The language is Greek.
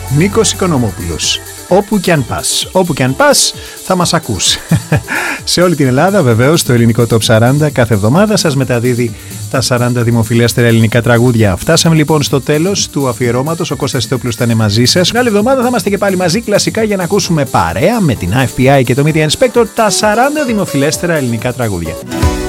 Νίκος Οικονομόπουλος. Όπου και αν πας, όπου και αν πας θα μας ακούς. Σε όλη την Ελλάδα βεβαίως το ελληνικό Top 40 κάθε εβδομάδα σας μεταδίδει τα 40 δημοφιλέστερα ελληνικά τραγούδια. Φτάσαμε λοιπόν στο τέλος του αφιερώματος. Ο Κώστας Τόπουλος ήταν μαζί σας. Άλλη εβδομάδα θα είμαστε και πάλι μαζί κλασικά για να ακούσουμε παρέα με την IFPI και το Media Inspector τα 40 δημοφιλέστερα ελληνικά τραγούδια.